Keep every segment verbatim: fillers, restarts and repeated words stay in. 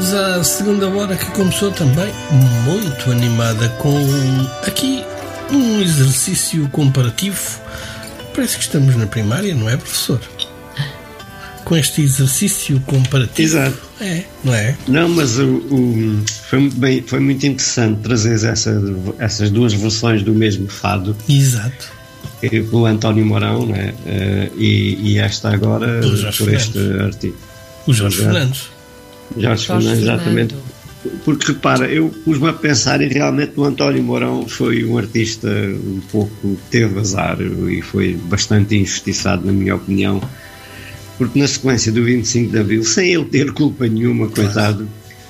Vamos à segunda hora, que começou também muito animada, com aqui um exercício comparativo. Parece que estamos na primária, não é, professor? Com este exercício comparativo. Exato. É, não é? Não, mas o, o, foi, muito bem, foi muito interessante trazer essa, essas duas versões do mesmo fado. Exato. Pelo António Mourão, né? uh, e, e esta agora por este artigo. O Jorge Fernandes. Jorge, Jorge Fernandes, exatamente. Porque repara, eu pus-me a pensar e realmente o António Mourão foi um artista um pouco, teve azar e foi bastante injustiçado, na minha opinião, porque na sequência do vinte e cinco de Abril, sem ele ter culpa nenhuma, coitado,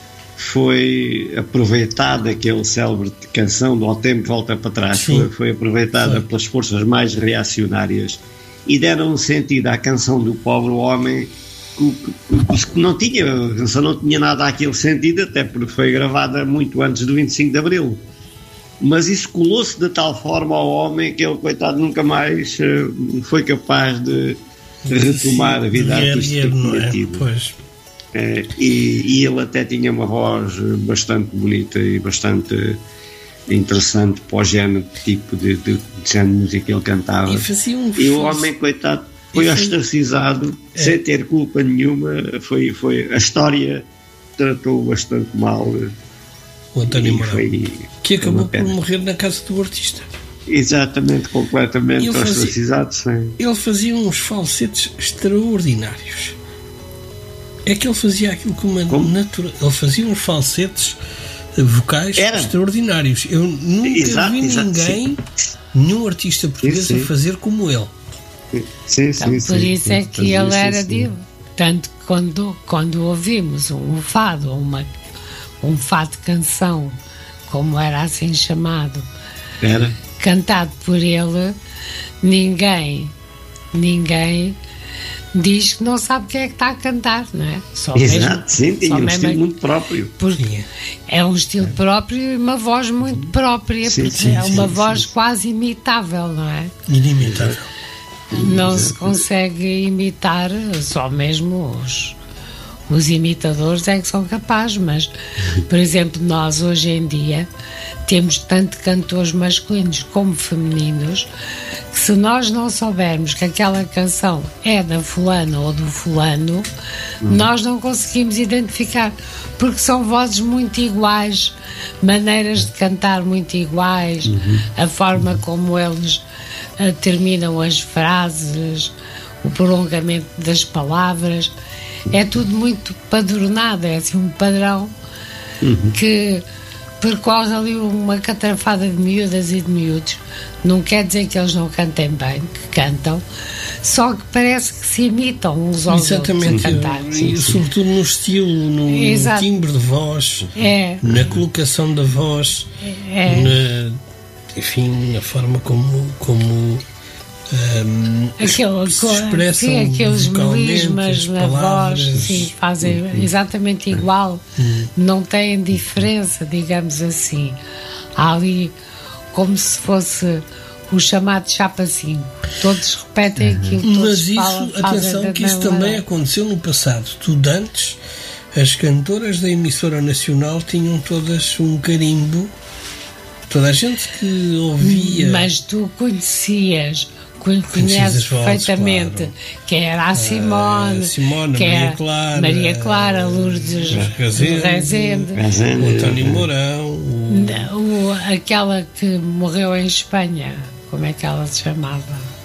foi aproveitada aquele célebre canção do Ao Tempo Volta para Trás, foi, foi aproveitada foi. pelas forças mais reacionárias e deram um sentido à canção do pobre homem que não tinha, a canção não tinha nada aquele sentido, até porque foi gravada muito antes do vinte e cinco de Abril, mas isso colou-se de tal forma ao homem que ele, coitado, nunca mais uh, foi capaz de retomar a vida artística que tinha tido. Pois. É, e, e ele até tinha uma voz bastante bonita e bastante interessante para o género, tipo de, de, de género de música que ele cantava. E, fazia um e o homem, coitado, foi ostracizado, é. sem ter culpa nenhuma. Foi, foi, a história tratou bastante mal o António Mourão, que acabou por morrer na casa do artista. Exatamente, completamente ele ostracizado. Fazia, sem... ele fazia uns falsetes extraordinários. É que ele fazia aquilo com uma natural. Ele fazia uns falsetes vocais Era. extraordinários. Eu nunca exato, vi exato, ninguém, sim. nenhum artista português, sim, sim. a fazer como ele. Sim, então, sim, por sim, isso sim, é que sim, ele sim, era sim. divo. Tanto que quando, quando ouvimos um fado, uma, um fado de canção, como era assim chamado, era. cantado por ele, ninguém, ninguém diz que não sabe quem é que está a cantar, não é? Só Exato, mesmo, sim, tinha um estilo muito próprio. Porque é um estilo próprio e uma voz muito própria, sim, porque sim, é uma sim, voz sim. quase imitável, não é? Inimitável. Não Exato. se consegue imitar, só mesmo os, os imitadores é que são capazes, mas, por exemplo, nós hoje em dia temos tanto cantores masculinos como femininos que, se nós não soubermos que aquela canção é da fulana ou do fulano, uhum. nós não conseguimos identificar, porque são vozes muito iguais, maneiras de cantar muito iguais, uhum. a forma como eles uh, terminam as frases, o prolongamento das palavras, é tudo muito padronado, é assim um padrão uhum. que percorre ali uma catrafada de miúdas e de miúdos. Não quer dizer que eles não cantem bem, que cantam, só que parece que se imitam uns aos Exatamente, outros a cantar. E, sobretudo no estilo, no, no timbre de voz, é. na colocação da voz, é. na, enfim, na forma como, como um, Aquele, expressam sim, aqueles melismas na palavras, voz, sim, fazem hum, exatamente igual, hum. não têm diferença, digamos assim. Há ali como se fosse o chamado chapa cinco. Todos repetem uhum. aquilo que todos Mas isso, falam, atenção, que isso também maneira. aconteceu no passado. Tu, antes, as cantoras da emissora nacional tinham todas um carimbo. Toda a gente que ouvia... Mas tu conhecias... Conheces perfeitamente, claro. Que era a Simone, uh, Simone que Maria era Clara, Maria Clara, Lourdes Rezende, o António Mourão, o... O, aquela que morreu em Espanha, como é que ela se chamava?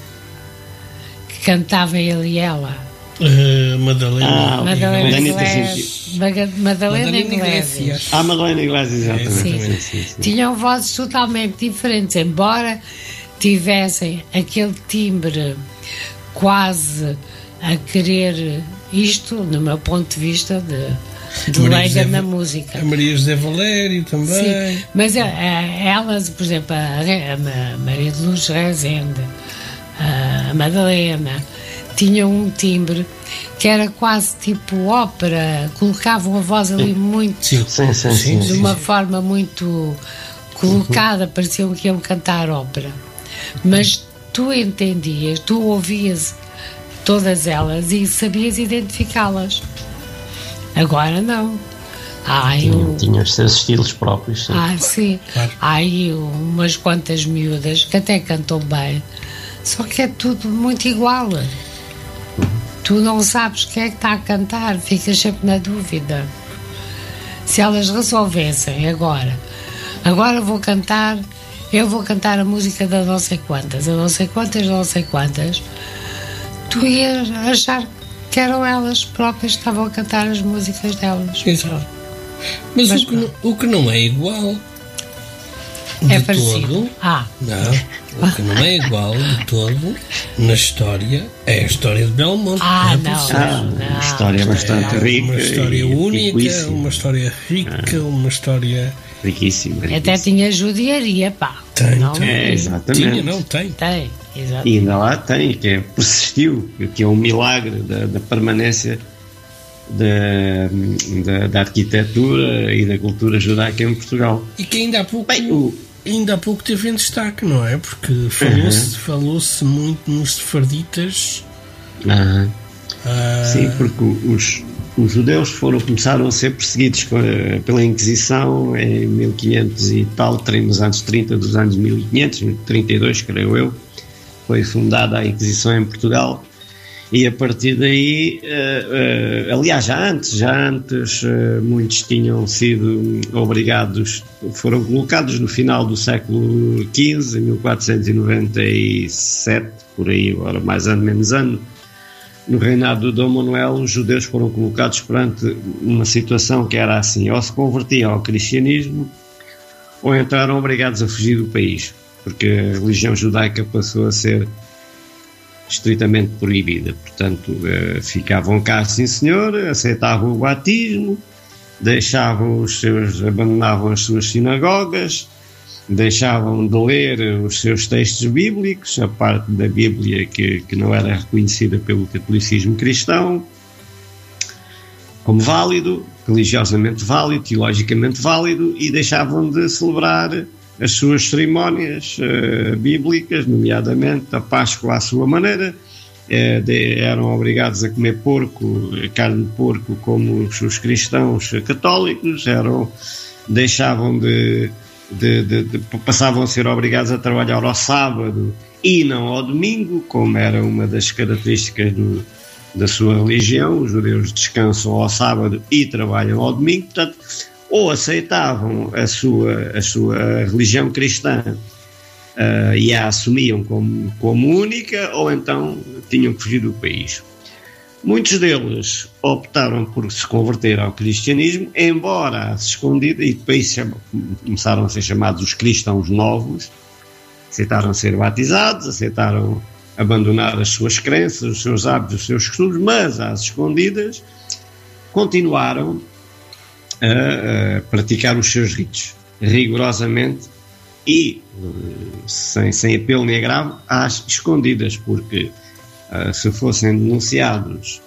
Que cantava ele e ela. Uh, Madalena, ah, Madalena Iglesias. Madalena Iglesias. Ah, Madalena Iglesias, exatamente. Sim. Sim, sim, sim. Tinham vozes totalmente diferentes, embora tivessem aquele timbre quase a querer isto, no meu ponto de vista, de, de leiga na música. A Maria José Valério também. Sim, mas a, a, elas, por exemplo, a, a Maria de Lourdes Rezende, a Madalena, tinham um timbre que era quase tipo ópera, colocavam a voz ali muito, sim, sim, sim, sim, de uma sim. forma muito colocada, uhum. pareciam que iam cantar ópera. Mas tu entendias, tu ouvias todas elas e sabias identificá-las. Agora não. Há tinha, um... tinha os seus estilos próprios. Sim. Ah, sim. Claro. Há aí umas quantas miúdas que até cantam bem, só que é tudo muito igual. Uhum. Tu não sabes quem é que está a cantar, ficas sempre na dúvida. Se elas resolvessem agora, agora vou cantar, eu vou cantar a música da não sei quantas, a não sei quantas, não sei quantas, tu ias achar que eram elas próprias que estavam a cantar as músicas delas. Exato. Mas, Mas o, que não, o que não é igual de é parecido. todo, ah. não, o que não é igual de todo na história é a história de Belmonte. Ah, não, não, ah, não, uma história bastante é rica, uma história e única, uma história rica, ah. uma história riquíssima. Até tinha judiaria, pá. Tem, não, tem. É, exatamente. Tinha, não, tem. Tem, exatamente. E ainda lá tem, que é, persistiu, que é um milagre da, da permanência da, da, da arquitetura e da cultura judaica em Portugal. E que ainda há pouco, Bem, o... ainda há pouco teve em destaque, não é? Porque falou-se, uh-huh. falou-se muito nos sefarditas. Uh-huh. Uh... Sim, porque os, os judeus foram, começaram a ser perseguidos pela Inquisição em mil e quinhentos e tal, nos anos trinta dos anos mil e quinhentos, trinta e dois, creio eu, foi fundada a Inquisição em Portugal. E a partir daí, uh, uh, aliás, já antes, já antes, uh, muitos tinham sido obrigados, foram colocados no final do século quinze, em mil quatrocentos e noventa e sete, por aí, agora mais ano, menos ano, no reinado do Dom Manuel, os judeus foram colocados perante uma situação que era assim, ou se convertiam ao cristianismo, ou então eram obrigados a fugir do país, porque a religião judaica passou a ser estritamente proibida. Portanto, eh, ficavam cá, sim senhor, aceitavam o batismo, deixavam os seus, abandonavam as suas sinagogas, deixavam de ler os seus textos bíblicos, a parte da Bíblia que, que não era reconhecida pelo catolicismo cristão como válido, religiosamente válido, teologicamente válido, e deixavam de celebrar as suas cerimónias uh, bíblicas, nomeadamente a Páscoa à sua maneira. Uh, de, eram obrigados a comer porco, carne de porco, como os, os cristãos católicos, eram, deixavam de, de, de, de, passavam a ser obrigados a trabalhar ao sábado e não ao domingo, como era uma das características do, da sua religião. Os judeus descansam ao sábado e trabalham ao domingo. Portanto, ou aceitavam a sua, a sua religião cristã uh, e a assumiam como, como única, ou então tinham que fugir do país. Muitos deles optaram por se converter ao cristianismo, embora às escondidas, e depois começaram a ser chamados os cristãos novos, aceitaram ser batizados, aceitaram abandonar as suas crenças, os seus hábitos, os seus costumes, mas às escondidas continuaram a, a praticar os seus ritos rigorosamente e sem, sem apelo nem agravo às escondidas, porque uh, se fossem denunciados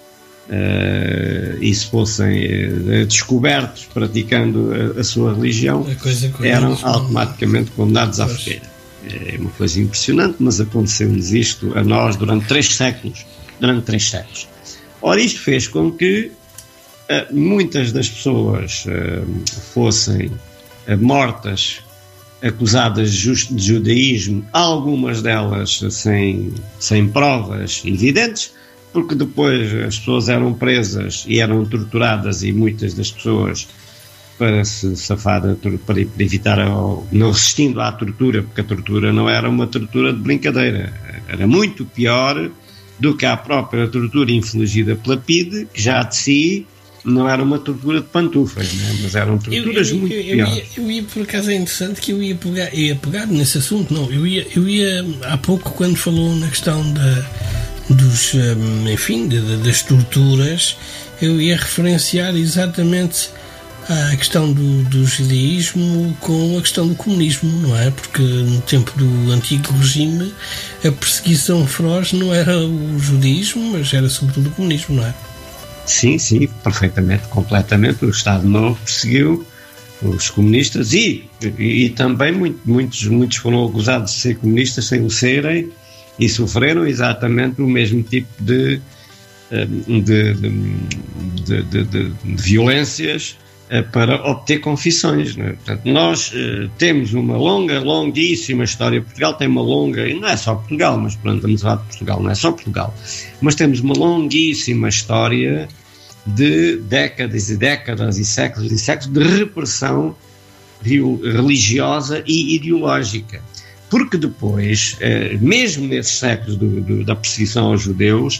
uh, e se fossem uh, descobertos praticando a, a sua religião, eram automaticamente condenados à fogueira. É uma coisa impressionante, mas aconteceu-nos isto a nós durante três séculos durante três séculos. Ora, isto fez com que Uh, muitas das pessoas uh, fossem uh, mortas, acusadas de, just, de judaísmo, algumas delas sem, sem provas evidentes, porque depois as pessoas eram presas e eram torturadas, e muitas das pessoas, para se safar, para evitar, não resistindo à tortura, porque a tortura não era uma tortura de brincadeira, era muito pior do que a própria tortura infligida pela P I D, que já de si não era uma tortura de pantufas, né? Mas eram torturas eu, eu, muito eu, piores. Eu ia, eu ia, por acaso é interessante que eu ia pegar, ia pegar nesse assunto, não, eu ia, eu ia há pouco, quando falou na questão da, dos, enfim, de, de, das torturas, eu ia referenciar exatamente a questão do, do judaísmo com a questão do comunismo, não é? Porque no tempo do antigo regime a perseguição feroz não era o judaísmo, mas era sobretudo o comunismo, não é? Sim, sim, perfeitamente, completamente. O Estado Novo perseguiu os comunistas e, e, e também muito, muitos, muitos foram acusados de ser comunistas sem o serem e sofreram exatamente o mesmo tipo de, de, de, de, de, de violências para obter confissões, não é? Portanto, nós uh, temos uma longa, longuíssima história. Portugal tem uma longa, e não é só Portugal, mas pronto, estamos a falar de Portugal, não é só Portugal, mas temos uma longuíssima história de décadas e décadas e séculos e séculos de repressão religiosa e ideológica. Porque depois, uh, mesmo nesses séculos do, do, da perseguição aos judeus,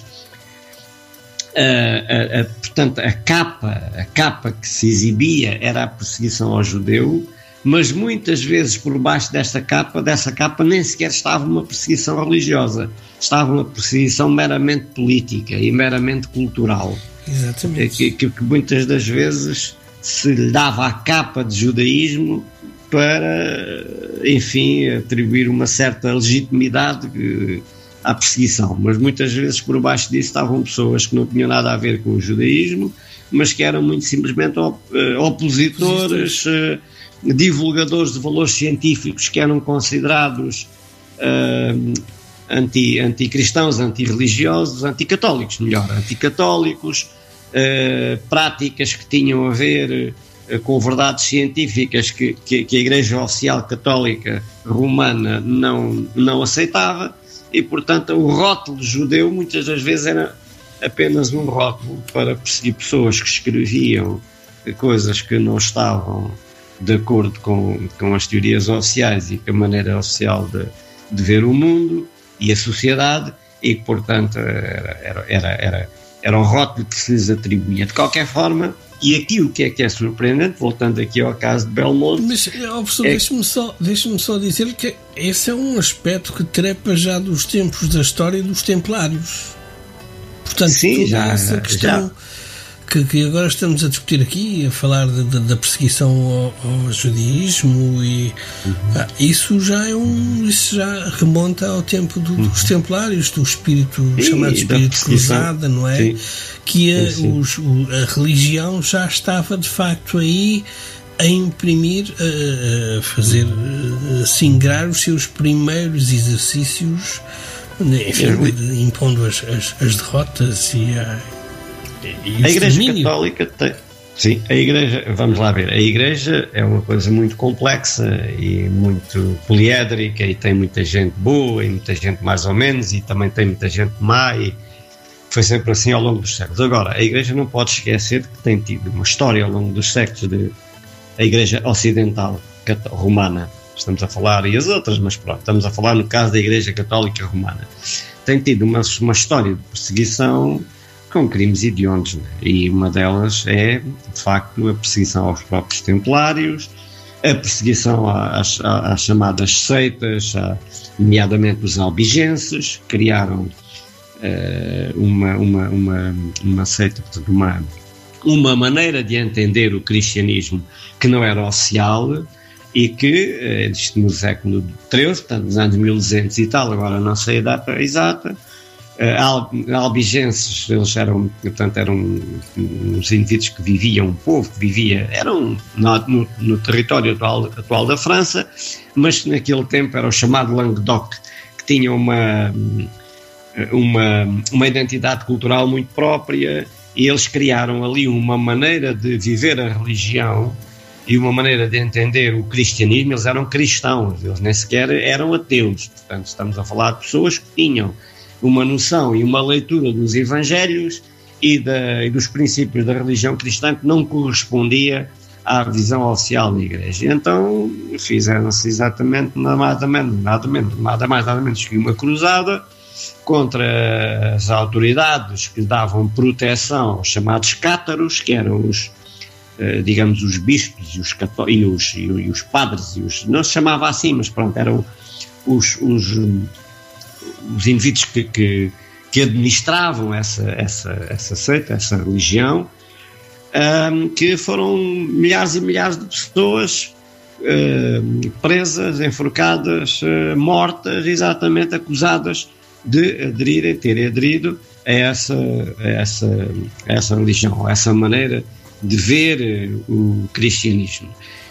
Uh, uh, uh, portanto, a capa, a capa que se exibia era a perseguição ao judeu, mas muitas vezes por baixo desta capa, dessa capa nem sequer estava uma perseguição religiosa, estava uma perseguição meramente política e meramente cultural. Exatamente. Que, que, que muitas das vezes se lhe dava a capa de judaísmo para, enfim, atribuir uma certa legitimidade que, à perseguição, mas muitas vezes por baixo disso estavam pessoas que não tinham nada a ver com o judaísmo, mas que eram muito simplesmente op opositores, uh, divulgadores de valores científicos que eram considerados uh, anti, anticristãos, antirreligiosos, anticatólicos, melhor, anticatólicos, uh, práticas que tinham a ver uh, com verdades científicas que, que, que a Igreja Oficial Católica Romana não, não aceitava. E, portanto, o rótulo judeu muitas das vezes era apenas um rótulo para perseguir pessoas que escreviam coisas que não estavam de acordo com, com as teorias oficiais e com a maneira oficial de, de ver o mundo e a sociedade, e que, portanto, era, era, era, era, era um rótulo que se lhes atribuía. De qualquer forma, e aqui o que é que é surpreendente, voltando aqui ao caso de Belmonte... Mas, professor, é... deixe-me só, deixe-me só dizer que esse é um aspecto que trepa já dos tempos da história dos Templários. Portanto, sim, toda já, essa questão que, que agora estamos a discutir aqui, a falar de, de, da perseguição ao, ao judaísmo, e uhum. ah, isso já é um, isso já remonta ao tempo do, dos uhum. Templários, do espírito, e, chamado espírito cruzada, não é? Sim. Que a, sim, sim. Os, a religião já estava de facto aí a imprimir, a, a fazer, a singrar os seus primeiros exercícios, enfim, é, impondo as, as, as derrotas e a, e a Igreja Católica tem, sim, a Igreja, vamos lá ver, a Igreja é uma coisa muito complexa e muito poliédrica, e tem muita gente boa e muita gente mais ou menos, e também tem muita gente má, e foi sempre assim ao longo dos séculos. Agora, a Igreja não pode esquecer que tem tido uma história ao longo dos séculos de a Igreja Ocidental Romana, estamos a falar, e as outras, mas pronto, estamos a falar no caso da Igreja Católica Romana, tem tido uma, uma história de perseguição com crimes hediondos, né? E uma delas é, de facto, a perseguição aos próprios templários, a perseguição às, às chamadas seitas, a, nomeadamente os albigenses, criaram uh, uma, uma, uma, uma seita, portanto, uma, uma maneira de entender o cristianismo que não era oficial, e que, uh, no século treze, portanto, nos anos mil e duzentos e tal, agora não sei a data exata, Uh, albigenses, eles eram, portanto, eram uns indivíduos que viviam, um povo que vivia, eram no, no, no território atual, atual da França, mas naquele tempo era o chamado Languedoc, que tinha uma, uma, uma identidade cultural muito própria, e eles criaram ali uma maneira de viver a religião e uma maneira de entender o cristianismo. Eles eram cristãos, eles nem sequer eram ateus, portanto estamos a falar de pessoas que tinham uma noção e uma leitura dos evangelhos e, da, e dos princípios da religião cristã que não correspondia à visão oficial da Igreja. Então fizeram-se exatamente nada menos, nada menos, nada mais nada menos que uma cruzada contra as autoridades que davam proteção aos chamados cátaros, que eram os, digamos, os bispos e os, e os, e os padres, e os, não se chamava assim, mas pronto, eram os, os os indivíduos que, que, que administravam essa, essa, essa seita, essa religião, um, que foram milhares e milhares de pessoas uh, presas, enforcadas, uh, mortas, exatamente acusadas de aderirem, terem aderido a essa, a essa, a essa religião, a essa maneira de ver uh, o cristianismo.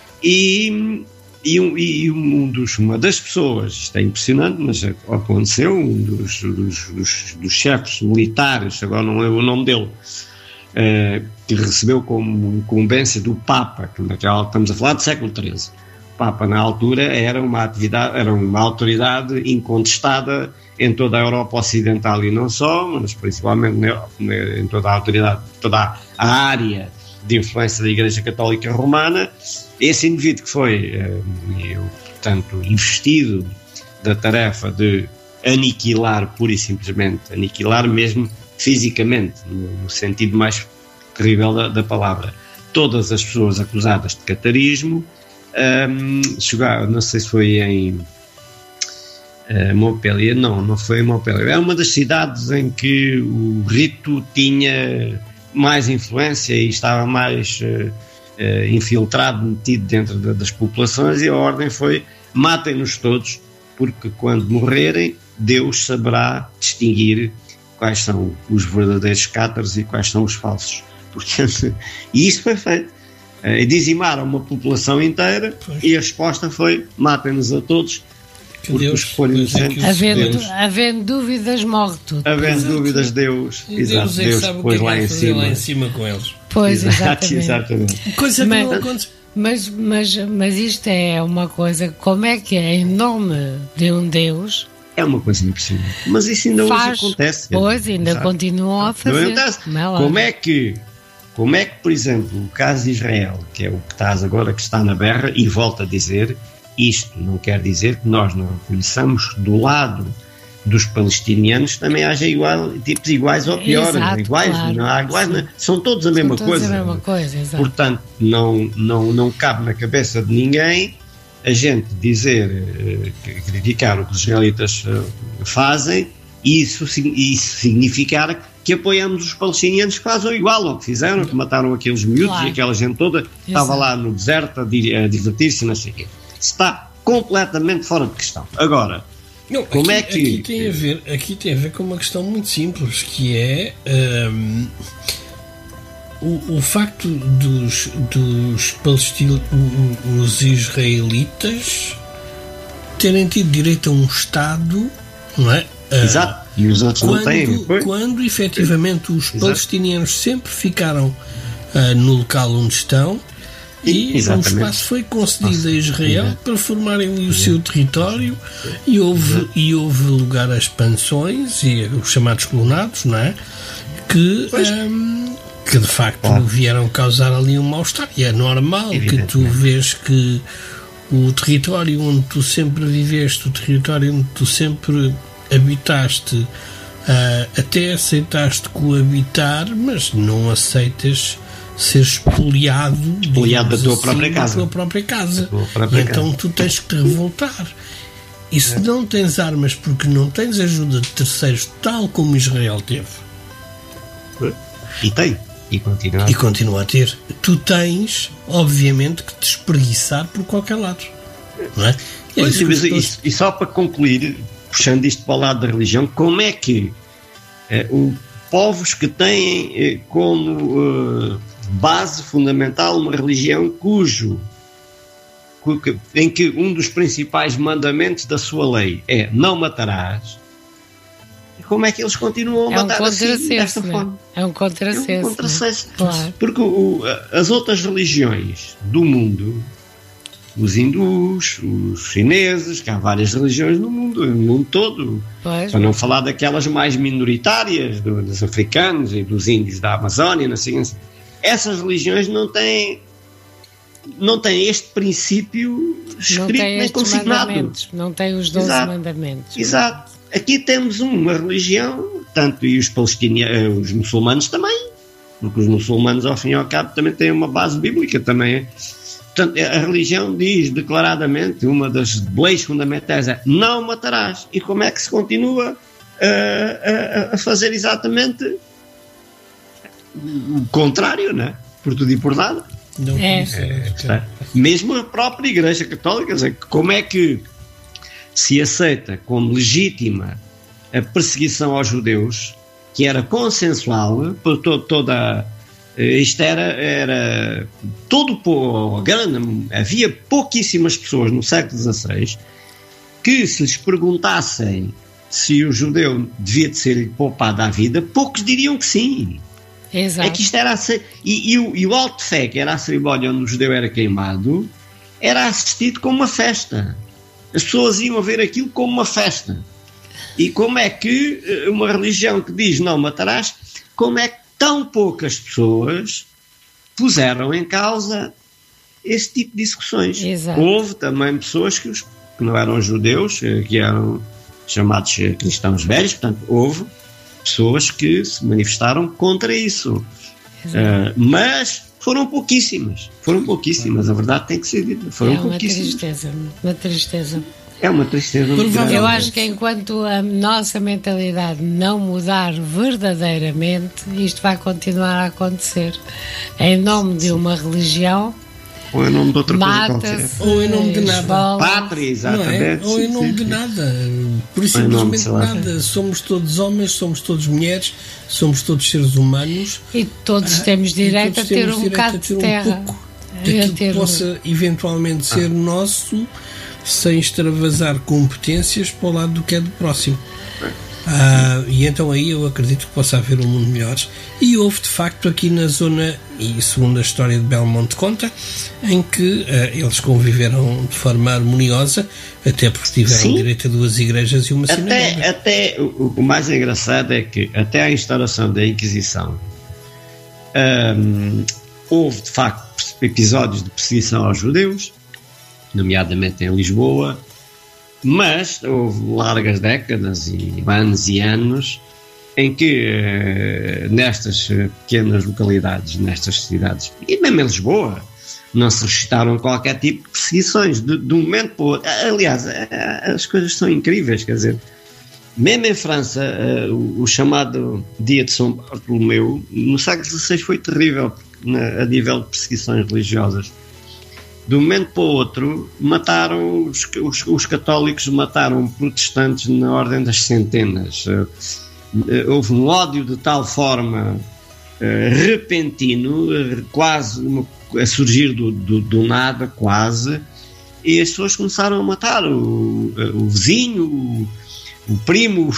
E E, um, e um dos, uma das pessoas, isto é impressionante, mas aconteceu, um dos, dos, dos, dos chefes militares, agora não lembro o nome dele, uh, que recebeu como incumbência do Papa, que naquela, estamos a falar do século treze. O Papa, na altura, era uma atividade, era uma autoridade incontestada em toda a Europa Ocidental e não só, mas principalmente em toda a autoridade, toda a área de influência da Igreja Católica Romana. Esse indivíduo que foi, uh, portanto, investido da tarefa de aniquilar, pura e simplesmente, aniquilar mesmo fisicamente, no sentido mais terrível da, da palavra, todas as pessoas acusadas de catarismo. Um, chegar, não sei se foi em uh, Montpellier, não, não foi em Montpellier, era uma das cidades em que o rito tinha mais influência e estava mais uh, uh, infiltrado, metido dentro de, das populações, e a ordem foi: matem-nos todos, porque quando morrerem Deus saberá distinguir quais são os verdadeiros cátaros e quais são os falsos. Portanto, e isso foi feito. Uh, dizimaram uma população inteira, pois. E a resposta foi: matem-nos a todos, que porque Deus, os que forem inocentes, havendo, Deus, havendo dúvidas, morre tudo. Havendo Exato. dúvidas, Deus, Deus, Deus, é Deus depois lá, é em lá em cima com eles. Pois, exatamente. exatamente. Coisa mas, que não acontece. Mas, mas, mas isto é uma coisa, como é que é, em nome de um Deus... É uma coisa impressionante. Mas isso ainda faz, hoje acontece. Pois, ainda sabe? Continuam a fazer. Não como é que... Como é que, por exemplo, o caso de Israel, que é o que estás agora, que está na berra, e volto a dizer, isto não quer dizer que nós não reconheçamos do lado dos palestinianos também haja igual, tipos iguais ou piores, exato, iguais, claro, não há iguais, não, são todos a mesma são todos coisa. A mesma coisa, exato. Portanto, não, não, não cabe na cabeça de ninguém a gente dizer, criticar o que os israelitas fazem, e isso, isso significar que apoiamos os palestinianos que fazem igual ao que fizeram, que mataram aqueles miúdos, claro. E aquela gente toda que estava lá no deserto a, a divertir-se, não sei o quê. Está completamente fora de questão. Agora, não, como aqui, é que... Aqui tem, a ver, aqui tem a ver com uma questão muito simples, que é um, o, o facto dos, dos palestinos, os israelitas terem tido direito a um Estado, não é? Exato. E os outros quando, não têm. Foi? Quando efetivamente os Exato. palestinianos sempre ficaram uh, no local onde estão, e Exatamente. um espaço foi concedido a Israel Exato. para formarem ali o seu território, e houve, e houve lugar a expansões e os chamados colonados, não é? Que, um, que de facto claro. vieram causar ali um mal-estar. E é normal que tu vês que o território onde tu sempre viveste, o território onde tu sempre habitaste, uh, até aceitaste coabitar, mas não aceitas ser expoliado, expoliado da tua assim, própria da casa. tua própria casa. Tua própria e então casa. tu tens que te revoltar. E se é. não tens armas porque não tens ajuda de terceiros, tal como Israel teve, e tem, e continua, e continua a ter, tu tens, obviamente, que te espreguiçar por qualquer lado. Não é? E, é pois, isso e, todos... e só para concluir, puxando isto para o lado da religião, como é que eh, o, povos que têm eh, como eh, base fundamental uma religião cujo cu, em que um dos principais mandamentos da sua lei é não matarás, como é que eles continuam a é matar um assim, desta né? forma? É um contrassenso. É um contrassenso. Né? Claro. Porque o, as outras religiões do mundo, os hindus, os chineses, que há várias religiões no mundo, no mundo todo, pois, para não falar daquelas mais minoritárias, do, dos africanos e dos índios da Amazónia, não sei, essas religiões não têm, não têm este princípio escrito nem consignado. Não têm os doze Exato. mandamentos. Exato. Aqui temos uma religião, tanto e os palestinianos, os muçulmanos também, porque os muçulmanos, ao fim e ao cabo, também têm uma base bíblica também. Portanto, a religião diz declaradamente, uma das leis fundamentais é não matarás. E como é que se continua a, a, a fazer exatamente o contrário, não é? Por tudo e por nada. Não, é. É, é, mesmo a própria Igreja Católica, como é que se aceita como legítima a perseguição aos judeus, que era consensual por to, toda isto era, era todo o grande, havia pouquíssimas pessoas no século dezasseis que, se lhes perguntassem se o judeu devia de ser poupado à vida, poucos diriam que sim. Exato. É que isto era a ser, e, e, o, e o alto de fé, que era a cerimónia onde o judeu era queimado, era assistido como uma festa. As pessoas iam a ver aquilo como uma festa. E como é que uma religião que diz não matarás, como é que tão poucas pessoas puseram em causa esse tipo de discussões? Exato. Houve também pessoas que, os, que não eram judeus, que eram chamados cristãos velhos, portanto, houve pessoas que se manifestaram contra isso. Uh, mas foram pouquíssimas. Foram pouquíssimas, a verdade tem que ser dita. Foram é uma pouquíssimas. tristeza, uma tristeza. É uma tristeza. Eu acho que enquanto a nossa mentalidade não mudar verdadeiramente, isto vai continuar a acontecer. Em nome de uma religião, ou em nome de outra coisa qualquer. Ou em nome de nada. Pátria, exatamente. É? Ou em nome sim, de nada. Por isso, simplesmente nada. Somos todos homens, somos todos mulheres, somos todos seres humanos. E todos ah, temos direito todos a ter um bocado de terra. Um pouco daquilo que possa eventualmente ser ah. nosso, sem extravasar competências para o lado do que é do próximo. Ah, e então aí eu acredito que possa haver um mundo melhor. E houve de facto aqui na zona, e segundo a história de Belmonte conta, em que ah, eles conviveram de forma harmoniosa, até porque tiveram Sim. direito a duas igrejas e uma até, sinagoga. Até o, o mais engraçado é que até a instauração da Inquisição um, houve de facto episódios de perseguição aos judeus, nomeadamente em Lisboa, mas houve largas décadas e anos e anos em que eh, nestas pequenas localidades, nestas cidades, e mesmo em Lisboa, não se registaram qualquer tipo de perseguições de, de um momento para o outro. Aliás, as coisas são incríveis, quer dizer, mesmo em França, eh, o, o chamado Dia de São Bartolomeu, no século dezasseis foi terrível, na, a nível de perseguições religiosas. De um momento para o outro, mataram, os, os, os católicos mataram protestantes na ordem das centenas. Uh, uh, houve um ódio de tal forma uh, repentino, uh, quase uma, a surgir do, do, do nada, quase, e as pessoas começaram a matar o, uh, o vizinho, o, o primo,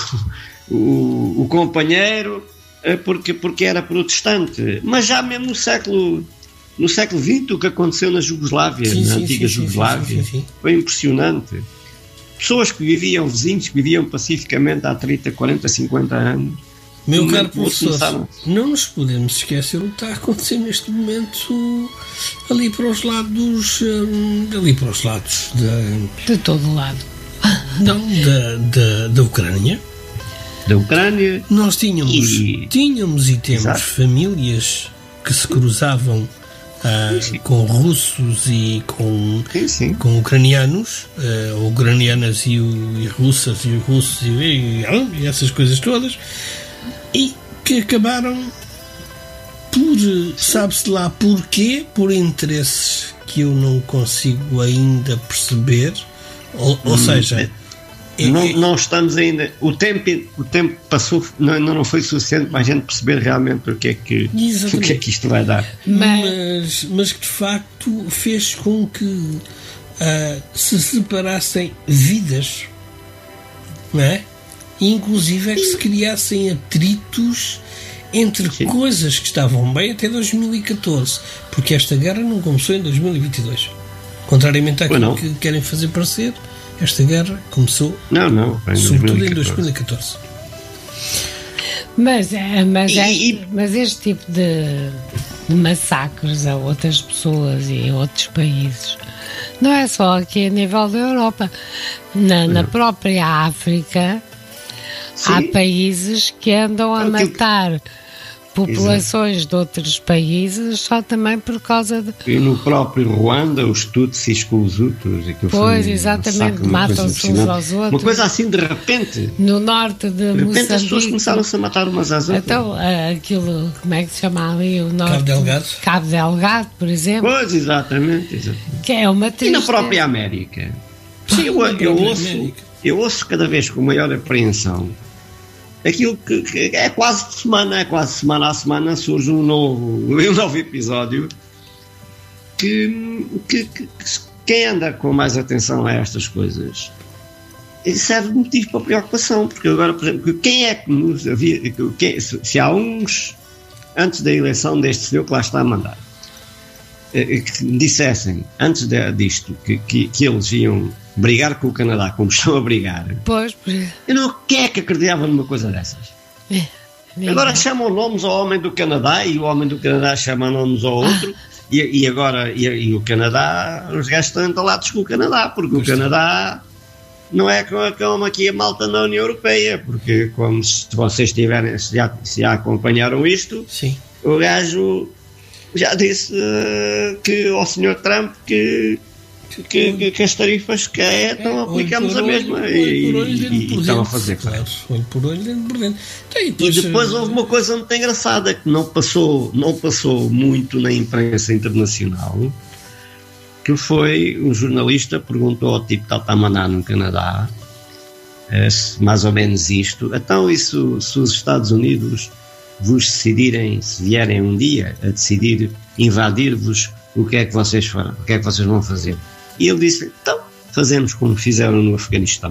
o, o companheiro, uh, porque, porque era protestante. Mas já mesmo no século... No século vinte, o que aconteceu na Jugoslávia, sim, na sim, antiga sim, Jugoslávia, sim, sim, sim. foi impressionante. Pessoas que viviam, vizinhos que viviam pacificamente há trinta, quarenta, cinquenta anos. Meu caro professor, começaram... não nos podemos esquecer o que está a acontecer neste momento ali para os lados, ali para os lados da... De todo o lado. Não, da, da, da Ucrânia. Da Ucrânia. Nós tínhamos e, tínhamos e temos Exato. famílias que se cruzavam Uh, sim, sim. com russos e com, sim, sim. com ucranianos, uh, ucranianas e, e russas e russos e, e, e essas coisas todas, e que acabaram por, sabe-se lá porquê, por interesses que eu não consigo ainda perceber, ou, hum, ou seja... É. Não, não estamos ainda, o tempo, o tempo passou, não, não foi suficiente para a gente perceber realmente o que é que, o que, é que isto vai dar. Mas, mas que de facto fez com que uh, se separassem vidas, não é? E inclusive é que se criassem atritos entre Sim. coisas que estavam bem até dois mil e catorze, porque esta guerra não começou em dois mil e vinte e dois, contrariamente àquilo que querem fazer parecer. Esta guerra começou não, não, sobretudo em dois mil e catorze. Mas, mas, e, este, e... mas este tipo de, de massacres a outras pessoas e a outros países não é só aqui a nível da Europa. Na, na própria África Sim. há países que andam a matar populações Exato. de outros países só também por causa de... E no próprio Ruanda, os Tutsis com os Hutus. Pois, exatamente, matam-se uns aos outros. Uma coisa assim, de repente... No norte de, de repente Moçambique, as pessoas começaram-se a matar umas às outras. Então, aquilo, como é que se chama ali? O norte, Cabo Delgado. Cabo Delgado, por exemplo. Pois, exatamente. exatamente. Que é uma tristeza. E na própria América. Sim, eu, eu, eu, ouço, eu ouço cada vez com maior apreensão aquilo que, que é quase de semana, é quase semana a semana surge um novo, um novo episódio que, que, que, que quem anda com mais atenção a estas coisas serve de motivo para preocupação, porque agora, por exemplo, quem é que nos havia, quem, se há uns antes da eleição deste senhor que lá está a mandar, que me dissessem, antes de, disto, que, que, que eles iam brigar com o Canadá como estão a brigar, pois, eu não quero que acreditava numa coisa dessas. É, agora chamam nomes ao homem do Canadá e o homem do Canadá chama nomes ao outro ah. e, e agora e, e o Canadá, os gajos estão entalados com o Canadá, porque pois o Canadá não é como aqui a malta na União Europeia, porque como se vocês tiverem, se já, se já acompanharam isto, sim. O gajo já disse uh, que ao senhor Trump que, que, que, que as tarifas que é, então aplicamos a mesma e, e, e estão a fazer claro, olho por olho, dentro por dentro. Então, e depois, e depois houve uma coisa muito engraçada que não passou, não passou muito na imprensa internacional, que foi um jornalista perguntou ao tipo Tatamaná no Canadá, uh, mais ou menos isto, então isso se os Estados Unidos vos decidirem, se vierem um dia a decidir invadir-vos, o que é que vocês farão? O que é que vocês vão fazer? E ele disse, então, fazemos como fizeram no Afeganistão.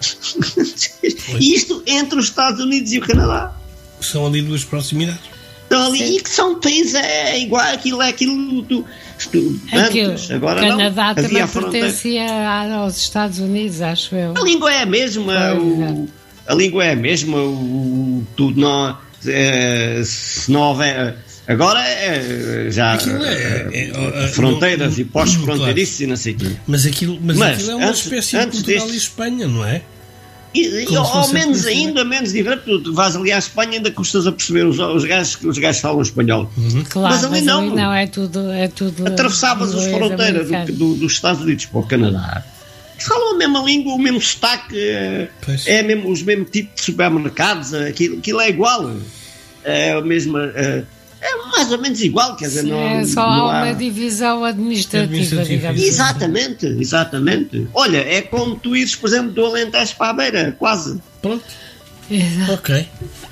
E isto entre os Estados Unidos e o Canadá. São ali duas proximidades. Estão ali, e que são países, é igual, aquilo é aquilo do, do antes, agora não. O Canadá também fronteira. Pertencia aos Estados Unidos, acho eu. A língua é a mesma, o, a língua é a mesma, o, tudo não... É, se não houver agora é, já é, é, é, fronteiras não, e pós-fronteiriços claro. E não sei o quê, mas aquilo, mas mas aquilo é uma antes, espécie de Portugal deste... e Espanha, não é? E, e, ao menos ainda menos diferente, tu vais ali à Espanha ainda custas a perceber os, os gajos os gajos falam espanhol, uhum. Claro, mas ali mas não, ali não é tudo, é tudo atravessavas as fronteiras do, do, dos Estados Unidos para o Canadá, falam a mesma língua, o mesmo sotaque, é mesmo, os mesmos tipos de supermercados, aquilo, aquilo é igual, é a mesma, é, é mais ou menos igual, quer dizer, não, é só não há há uma divisão administrativa, administrativa digamos. Exatamente, exatamente. Olha, é como tu ires, por exemplo, do Alentejo para a Beira, quase. Pronto. Exato. Ok.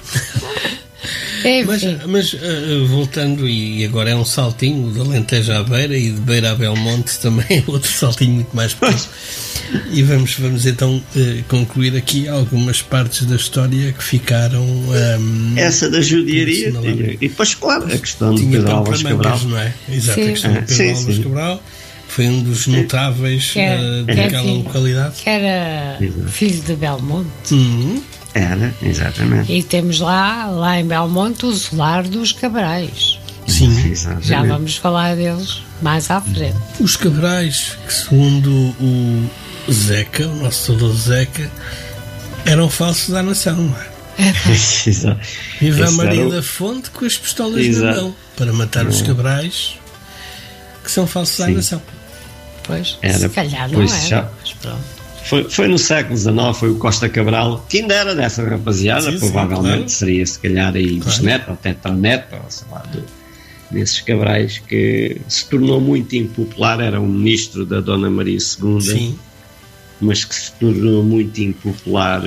Mas, mas uh, voltando, e agora é um saltinho de Alentejo à Beira e de Beira a Belmonte também é outro saltinho muito mais pequeno. E vamos, vamos então uh, concluir aqui algumas partes da história que ficaram um, essa da judiaria e, e depois claro a questão de Pedro Álvares Cabral, não é? Exato, sim. A questão de Pedro ah, Álvares Cabral foi um dos notáveis que era, uh, daquela que localidade que era Exato. Filho de Belmonte. Uhum. Era, exatamente. E temos lá, lá em Belmonte, o Solar dos Cabrais. Sim, exatamente. Já vamos falar deles mais à frente. Os Cabrais, que segundo o Zeca, o nosso saudoso Zeca, eram falsos da nação, não é? Exato. Viva a Maria da Fonte com as pistolas Exato. Na mão para matar os Cabrais, que são falsos da nação. Pois, era, se calhar não pois era, já. Mas pronto. Foi, foi no século dezenove, foi o Costa Cabral, que ainda era dessa rapaziada, sim, provavelmente sim, claro. Seria se calhar aí bisneto claro. Ou tetraneto, ou sei lá, do, desses Cabrais, que se tornou muito impopular, era um ministro da Dona Maria segunda, sim. Mas que se tornou muito impopular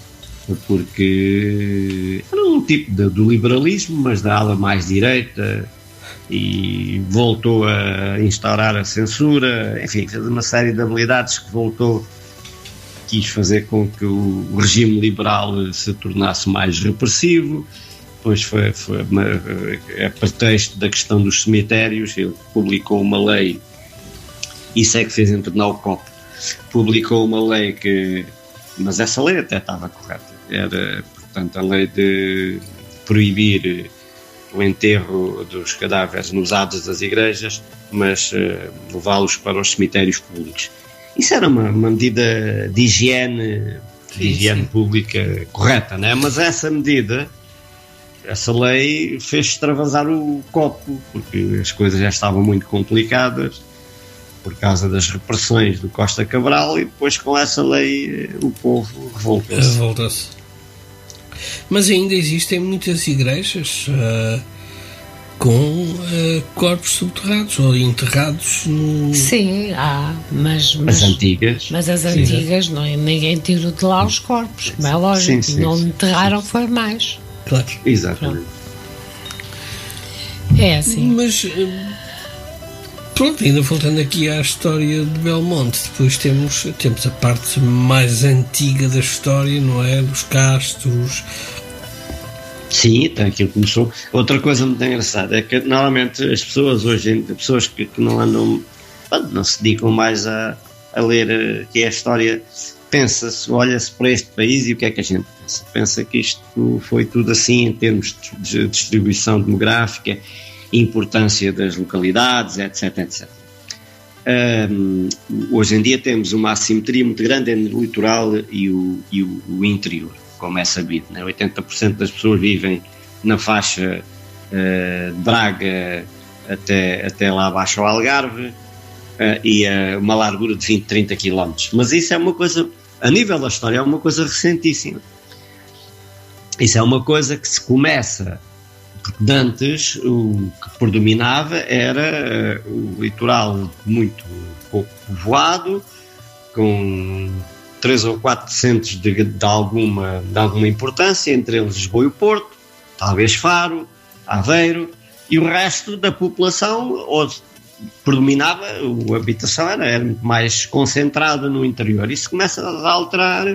porque era um tipo de, do liberalismo, mas da ala mais direita, e voltou a instaurar a censura, enfim, fez uma série de habilidades que voltou, quis fazer com que o regime liberal se tornasse mais repressivo. Depois foi, foi uma, a pretexto da questão dos cemitérios, ele publicou uma lei, isso é que fez entornar o copo, publicou uma lei que, mas essa lei até estava correta, era, portanto, a lei de proibir o enterro dos cadáveres nos adros das igrejas, mas uh, levá-los para os cemitérios públicos. Isso era uma, uma medida de higiene, sim, de higiene sim. pública correta, né? Mas essa medida, essa lei fez extravasar o copo, porque as coisas já estavam muito complicadas por causa das repressões do Costa Cabral, e depois com essa lei o povo revoltou-se. Revoltou-se. Mas ainda existem muitas igrejas uh, com uh, corpos subterrados ou enterrados no... Sim, há, mas, mas as antigas. Mas as antigas, sim. Não, ninguém tirou de lá os corpos, como é lógico, sim, sim, não sim, enterraram sim. Foi mais. Claro. Exatamente. Pronto. É assim. Mas pronto, ainda voltando aqui à história de Belmonte, depois temos, temos a parte mais antiga da história, não é? Dos castros, Sim, então aquilo começou. Outra coisa muito engraçada é que normalmente as pessoas hoje, pessoas que, que não andam, não se dedicam mais a, a ler que é a história, pensa-se, olha-se para este país e o que é que a gente pensa? Pensa que isto foi tudo assim em termos de distribuição demográfica, importância das localidades, etc, etcétera. Um, hoje em dia temos uma assimetria muito grande entre o litoral e o, e o, o interior, como é sabido, né? oitenta por cento das pessoas vivem na faixa uh, de Braga até, até lá abaixo ao Algarve, uh, e uh, uma largura de vinte, trinta quilómetros. Mas isso é uma coisa, a nível da história, é uma coisa recentíssima. Isso é uma coisa que se começa, porque antes o que predominava era uh, o litoral muito pouco povoado, com três ou quatro centros de, de, alguma, de alguma importância, entre eles Lisboa e o Porto, talvez Faro, Aveiro, e o resto da população, ou predominava, a habitação era, era muito mais concentrada no interior. Isso começa a alterar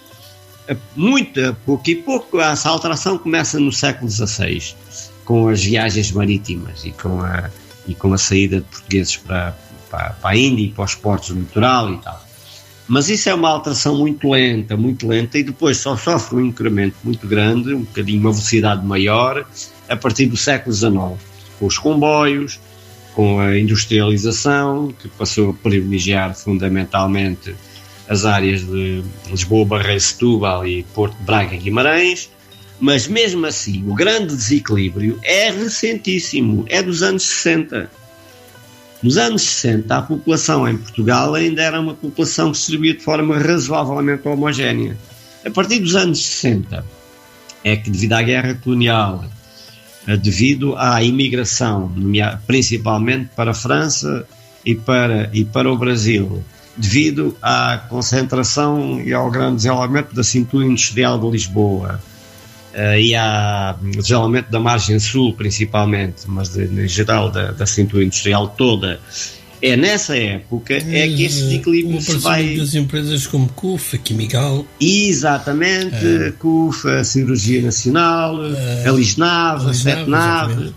muito, a pouco e pouco. Essa alteração começa no século dezasseis, com as viagens marítimas e com a, e com a saída de portugueses para, para, para a Índia e para os portos do litoral e tal. Mas isso é uma alteração muito lenta, muito lenta, e depois só sofre um incremento muito grande, um bocadinho, uma velocidade maior, a partir do século dezanove, com os comboios, com a industrialização, que passou a privilegiar fundamentalmente as áreas de Lisboa, Barreiro, Setúbal e Porto, Braga e Guimarães. Mas mesmo assim, o grande desequilíbrio é recentíssimo, é dos anos sessenta. Nos anos sessenta, a população em Portugal ainda era uma população que se distribuía de forma razoavelmente homogénea. A partir dos anos sessenta, é que devido à guerra colonial, devido à imigração, principalmente para a França e para, e para o Brasil, devido à concentração e ao grande desenvolvimento da cintura industrial de Lisboa, Uh, e há desenvolvimento da margem sul principalmente, mas de, em geral da, da cintura industrial toda, é nessa época é que esse desequilíbrio se vai... das empresas como C U F, a Quimigal, exatamente, uh, C U F, a Cirurgia Nacional, uh, a Lisnave, a Fetnave.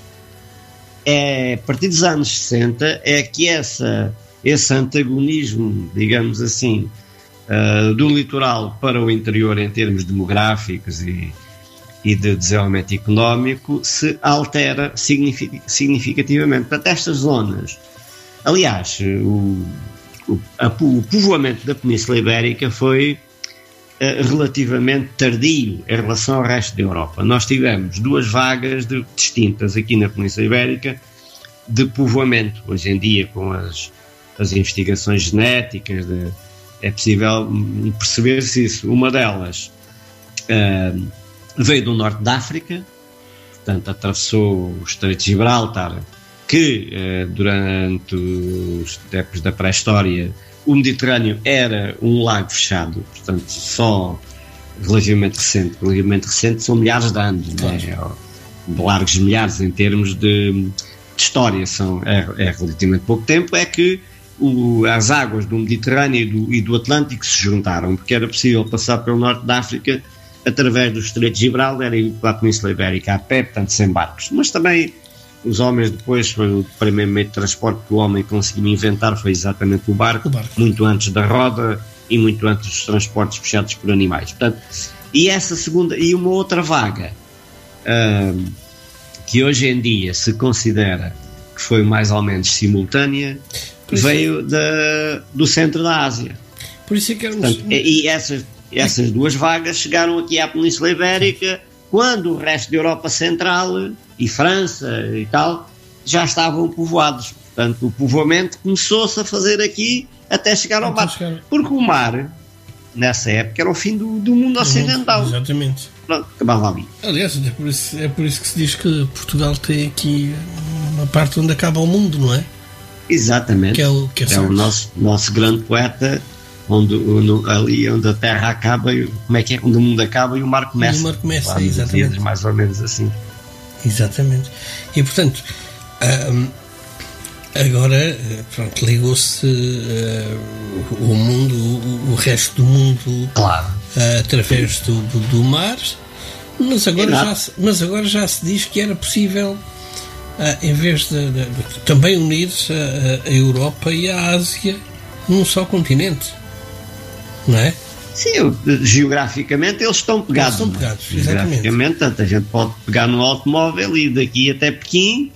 É, a partir dos anos sessenta é que essa, esse antagonismo, digamos assim, Uh, do litoral para o interior em termos demográficos e, e de desenvolvimento económico se altera signific, significativamente. Portanto, estas zonas, aliás, o, o, a, o povoamento da Península Ibérica foi uh, relativamente tardio em relação ao resto da Europa. Nós tivemos duas vagas de, distintas aqui na Península Ibérica de povoamento. Hoje em dia, com as, as investigações genéticas de é possível perceber-se isso. Uma delas uh, veio do norte da África, portanto atravessou o Estreito de Gibraltar, que uh, durante os tempos da pré-história o Mediterrâneo era um lago fechado, portanto só relativamente recente, relativamente recente são milhares de anos, claro. Né? De largos milhares em termos de, de história, são, é, é relativamente pouco tempo, é que O, as águas do Mediterrâneo e do, e do Atlântico se juntaram, porque era possível passar pelo norte da África através do Estreito de Gibraltar e para a Península Ibérica a pé, portanto sem barcos. Mas também os homens depois, foi o primeiro meio de transporte que o homem conseguiu inventar, foi exatamente o barco, o barco. Muito antes da roda e muito antes dos transportes puxados por animais. Portanto, e essa segunda, e uma outra vaga uh, que hoje em dia se considera que foi mais ou menos simultânea, veio da, do centro da Ásia. Por isso é que éramos... Portanto, e essas, essas duas vagas chegaram aqui à Península Ibérica quando o resto da Europa Central e França e tal já estavam povoados. Portanto, o povoamento começou-se a fazer aqui até chegar ao mar. Chegar... Porque o mar, nessa época, era o fim do, do mundo ocidental. Mundo, exatamente. Pronto, acabava ali. Aliás, é por, isso, é por isso que se diz que Portugal tem aqui uma parte onde acaba o mundo, não é? Exatamente, que é o, que é é o nosso, nosso grande poeta, onde, onde, ali onde a terra acaba, como é que é? Onde o mundo acaba e o mar começa. E o mar começa, lá, exatamente. Mais ou menos assim. Exatamente. E portanto, um, agora, pronto, ligou-se uh, o mundo, o, o resto do mundo, claro. uh, através do, do mar, Mas agora, já se, mas agora já se diz que era possível, ah, em vez de, de, de também unir-se a, a Europa e a Ásia num só continente, não é? Sim, geograficamente eles estão pegados. Eles estão pegados, geograficamente, tanto a gente pode pegar no automóvel e daqui até Pequim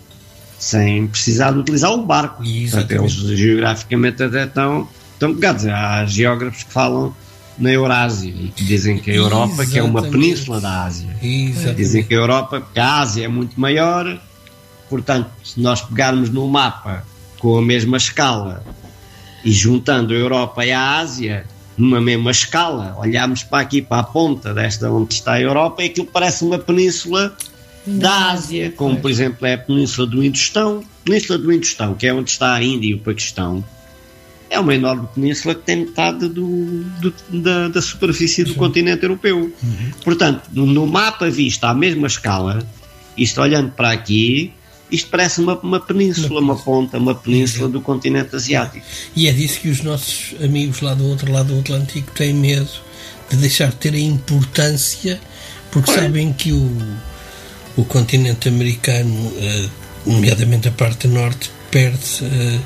sem precisar de utilizar um barco. Portanto, eles geograficamente até estão, estão pegados. Há geógrafos que falam na Eurásia e que dizem que a Europa Exatamente. que é uma península da Ásia. Exatamente. Dizem que a Europa, porque a Ásia é muito maior, portanto, se nós pegarmos num mapa com a mesma escala e juntando a Europa e a Ásia numa mesma escala, olharmos para aqui, para a ponta desta onde está a Europa, e aquilo parece uma península da Ásia, como por exemplo é a península do Indostão. A península do Indostão, que é onde está a Índia e o Paquistão, é uma enorme península que tem metade do, do, da, da superfície do Sim. continente europeu. Uhum. Portanto, no, no mapa visto à mesma escala, isto olhando para aqui, isto parece uma, uma península, uma, uma ponta, uma península do continente asiático. E é disso que os nossos amigos lá do outro lado do Atlântico têm medo, de deixar de ter a importância, porque Oi. sabem que o, o continente americano, nomeadamente a parte norte, perde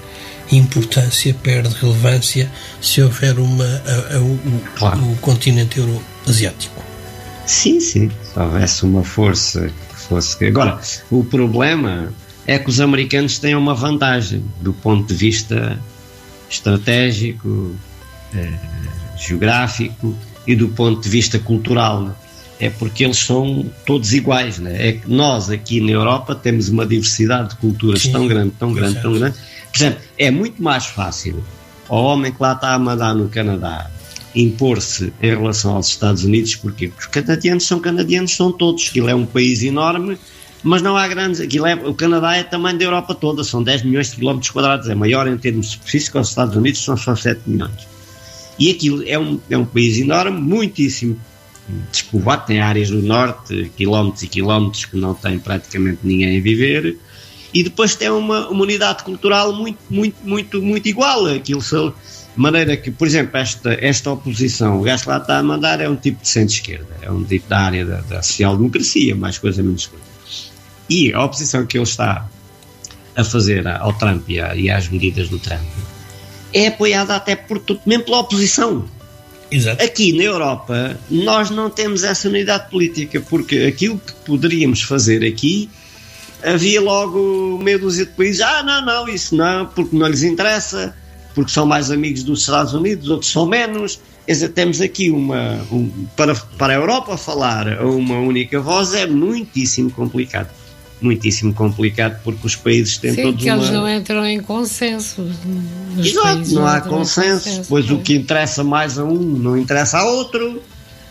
importância, perde relevância se houver uma, a, a, o, claro. o continente euro-asiático. Sim, sim, se houvesse uma força que fosse... Agora, o problema é que os americanos têm uma vantagem do ponto de vista estratégico, eh, geográfico e do ponto de vista cultural. É porque eles são todos iguais, né? É que nós aqui na Europa temos uma diversidade de culturas sim, tão grande, tão grande, exatamente. tão grande. Por exemplo, é muito mais fácil ao homem que lá está a mandar no Canadá impor-se em relação aos Estados Unidos. Porquê? Porque os canadianos são canadianos, são todos. Aquilo é um país enorme, mas não há grandes... Aquilo é, o Canadá é o tamanho da Europa toda, são dez milhões de quilómetros quadrados, é maior em termos de superfície que os Estados Unidos, são só sete milhões. E aquilo é um, é um país enorme, muitíssimo despovoado, tem áreas do norte, quilómetros e quilómetros que não tem praticamente ninguém a viver, e depois tem uma, uma unidade cultural muito, muito, muito, muito igual. Aquilo são, de maneira que, por exemplo, esta, esta oposição, o gajo que lá está a mandar é um tipo de centro-esquerda, é um tipo da área da, da social-democracia, mais coisa, menos coisa. E a oposição que ele está a fazer ao Trump e, a, e às medidas do Trump é apoiada até por, mesmo pela oposição. Exato. Aqui na Europa nós não temos essa unidade política, porque aquilo que poderíamos fazer aqui, havia logo meia dúzia de países, ah não, não, isso não, porque não lhes interessa, porque são mais amigos dos Estados Unidos, outros são menos. Quer dizer, temos aqui uma, um, para, para a Europa falar a uma única voz é muitíssimo complicado. Muitíssimo complicado, porque os países têm Sim, todos que uma... eles não entram em consenso. Exato, não há consenso, consenso pois é. O que interessa mais a um não interessa a outro,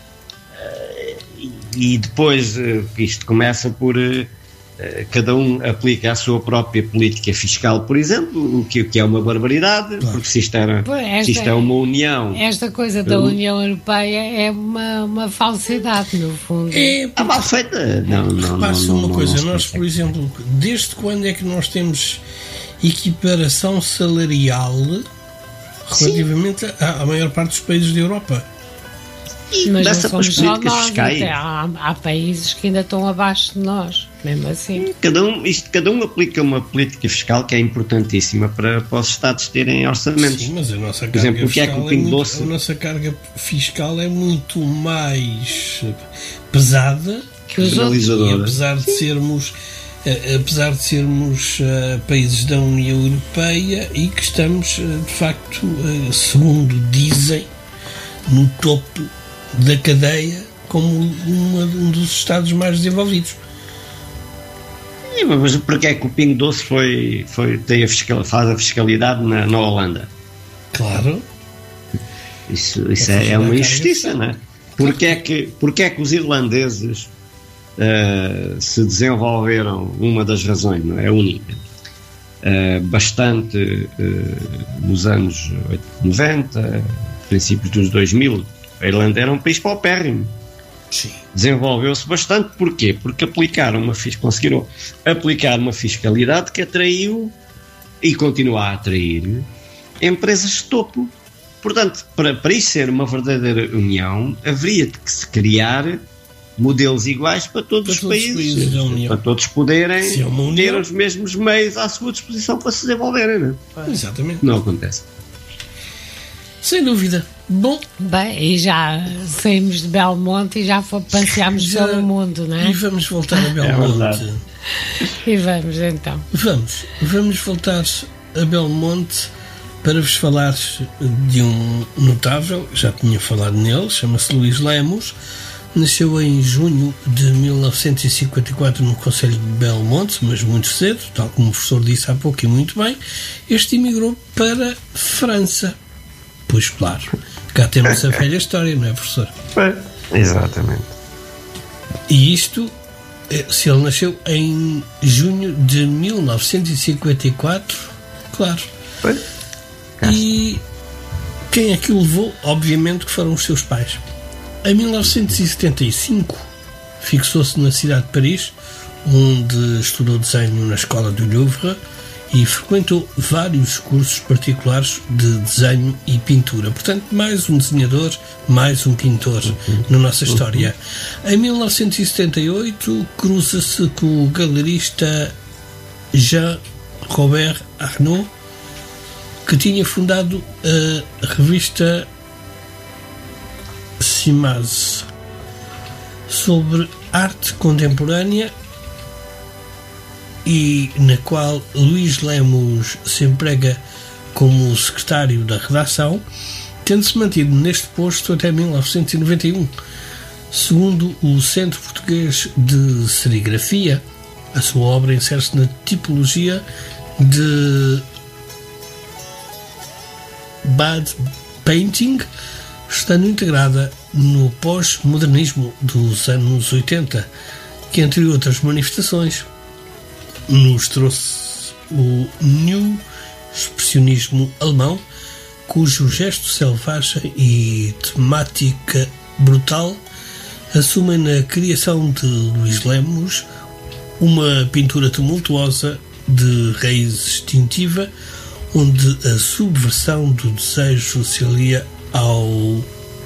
e depois isto começa por cada um aplica a sua própria política fiscal, por exemplo, o que, o que é uma barbaridade, claro. Porque se isto, era, esta, se isto é uma união... Esta coisa da União Europeia é uma, uma falsidade, no fundo. É ah, mal feita. Não, não, Repare-se não, uma não, coisa, não, não nós, por exemplo, desde quando é que nós temos equiparação salarial relativamente à, à maior parte dos países da Europa? E mas dessa não somos só nós, fiscais. Há, há países que ainda estão abaixo de nós, mesmo assim. Cada um, isto, cada um aplica uma política fiscal que é importantíssima para, para os Estados terem orçamentos. Sim, mas a nossa carga, exemplo, fiscal, que é que o é muito, doce... a nossa carga fiscal é muito mais pesada que os outros. E apesar de sermos, apesar de sermos uh, países da União Europeia e que estamos, uh, de facto, uh, segundo dizem, no topo da cadeia como uma, um dos Estados mais desenvolvidos. Sim, mas porquê é que o Pingo Doce foi, foi, tem a fiscal, faz a fiscalidade na, na Holanda? Claro. Isso, isso é, é uma injustiça, não é? Porquê é que, porquê é que os irlandeses uh, se desenvolveram, uma das razões, não é a única, uh, bastante uh, nos anos noventa, princípios dos dois mil, a Irlanda era um país paupérrimo. Sim. Desenvolveu-se bastante. Porquê? Porque aplicaram uma, conseguiram aplicar uma fiscalidade que atraiu e continua a atrair empresas de topo. Portanto, para, para isso ser uma verdadeira união, haveria de se criar modelos iguais para todos para os todos países, os países para todos poderem é ter os mesmos meios à sua disposição para se desenvolverem, não é? Exatamente. Não acontece. Sem dúvida. Bom. Bem, e já saímos de Belmonte e já passeámos já, pelo mundo, não é? E vamos voltar a Belmonte. É e vamos então. Vamos. Vamos voltar a Belmonte para vos falar de um notável, já tinha falado nele, chama-se Luís Lemos. Nasceu em junho de mil novecentos e cinquenta e quatro no concelho de Belmonte, mas muito cedo, tal como o professor disse há pouco e muito bem. Este emigrou para França. Pois claro, cá temos a velha história, não é, professor? É, exatamente. E isto, se ele nasceu em junho de mil novecentos e cinquenta e quatro, claro. É. E quem é que o levou? Obviamente que foram os seus pais. Em mil novecentos e setenta e cinco, fixou-se na cidade de Paris, onde estudou desenho na escola do Louvre e frequentou vários cursos particulares de desenho e pintura. Portanto, mais um desenhador, mais um pintor uhum. na nossa história. Em mil novecentos e setenta e oito, cruza-se com o galerista Jean-Robert Arnaud, que tinha fundado a revista Cimaz sobre arte contemporânea e na qual Luís Lemos se emprega como secretário da redação, tendo-se mantido neste posto até mil novecentos e noventa e um. Segundo o Centro Português de Serigrafia, a sua obra insere-se na tipologia de bad painting, estando integrada no pós-modernismo dos anos oitenta, que, entre outras manifestações, nos trouxe o New Expressionismo alemão, cujo gesto selvagem e temática brutal assumem na criação de Luís Lemos uma pintura tumultuosa de raiz instintiva, onde a subversão do desejo se alia ao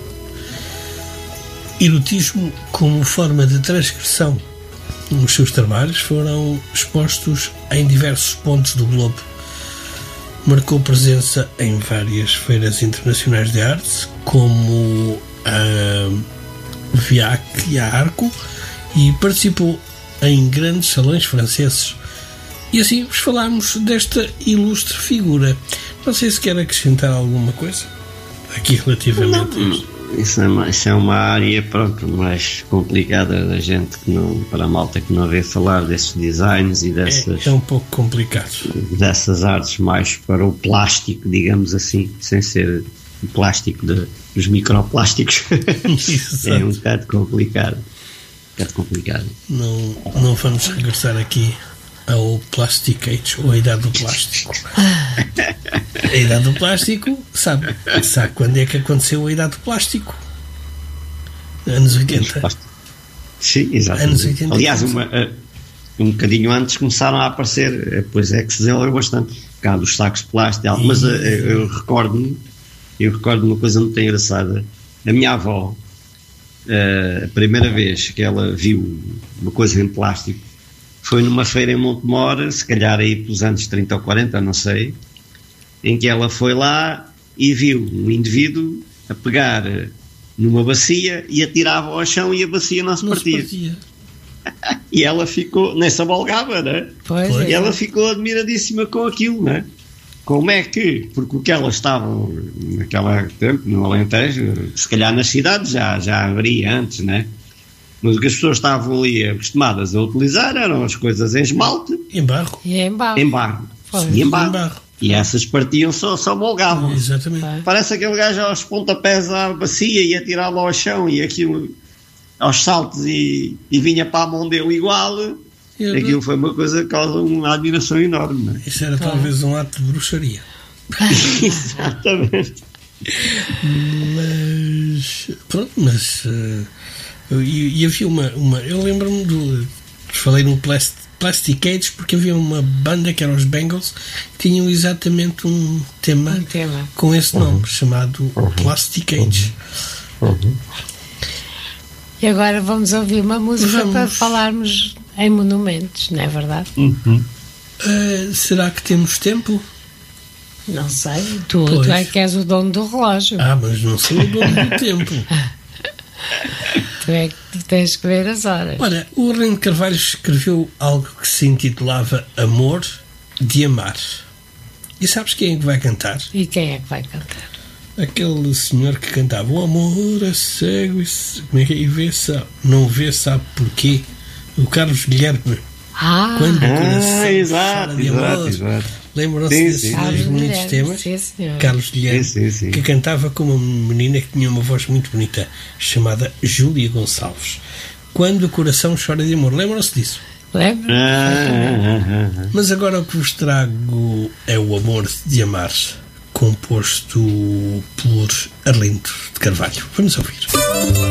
erotismo como forma de transgressão. Os seus trabalhos foram expostos em diversos pontos do globo. Marcou presença em várias feiras internacionais de arte, como a Viac e a Arco, e participou em grandes salões franceses. E assim vos falámos desta ilustre figura. Não sei se quer acrescentar alguma coisa aqui relativamente a isto. Isso é, uma, isso é uma área, pronto, mais complicada da gente, que não, para a malta que não vê falar desses designs e dessas... É, é um pouco complicado. Dessas artes mais para o plástico, digamos assim, sem ser o plástico de, dos microplásticos. É um bocado complicado. Um bocado complicado. Não, não vamos regressar aqui ao Plastic Age, ou a idade do plástico. A idade do plástico, sabe, sabe quando é que aconteceu a idade do plástico? Anos oitenta. Sim, exatamente. Anos oitenta. Aliás, uma, um bocadinho antes começaram a aparecer, depois é que se desenvolveu bastante, cá dos sacos de plástico, e... mas eu, eu recordo-me, eu recordo uma coisa muito engraçada. A minha avó, a primeira vez que ela viu uma coisa em plástico foi numa feira em Montemor, se calhar aí pelos anos trinta ou quarenta, não sei, em que ela foi lá e viu um indivíduo a pegar numa bacia e atirava ao chão e a bacia não se não partia. Se partia. E ela ficou, nem se abolgava, né? Pois e é. ela ficou admiradíssima com aquilo, né? Como é que, porque o que elas estavam naquele tempo, no Alentejo, se calhar nas cidades já, já haveria antes, né? Mas o que as pessoas estavam ali acostumadas a utilizar eram as coisas em esmalte. Em barro. E em barro. Em barro. E em barro. Em barro. E essas partiam só, só molgavam. Exatamente. Parece aquele gajo aos pontapés à bacia e a tirá-lo ao chão e aquilo aos saltos e, e vinha para a mão dele igual. Eu aquilo foi uma coisa que causa uma admiração enorme. Não é? Isso era talvez um ato de bruxaria. Exatamente. Mas pronto, mas uh, e, e havia uma, uma eu lembro-me do, falei no Plastic, Plastic Age porque havia uma banda que eram os Bangles que tinham exatamente um tema, um tema. com esse nome, uhum. chamado uhum. Plastic Age. Uhum. E agora vamos ouvir uma música vamos. para falarmos em monumentos, não é verdade? Uhum. Uh, será que temos tempo? Não sei, tu, tu é que és o dono do relógio. Ah, mas não sou o dono do tempo. Tu é que tens que ver as horas. Olha, o Reno Carvalho escreveu algo que se intitulava Amor de Amar. E sabes quem é que vai cantar? E quem é que vai cantar? Aquele senhor que cantava o amor é cego e, como é que é? E vê, sabe, não vê, sabe porquê. O Carlos Guilherme. Ah, Quando o coração ah exato, de exato, amor. exato. Lembram-se desses dois bonitos temas? Sim, Carlos Guilherme, sim, sim, sim. que cantava com uma menina que tinha uma voz muito bonita, chamada Júlia Gonçalves. Quando o coração chora de amor. Lembram-se disso? Lembro. Ah, ah, ah, ah. Mas agora o que vos trago é o Amor de Amar, composto por Arlindo de Carvalho. Vamos ouvir.